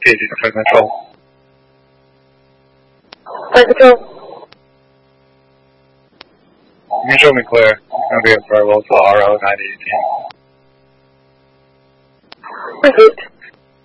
PAC to Flight Control. Flight Control. You can show me clear. I'm going to be at Farwell to RO 9018. Repeat.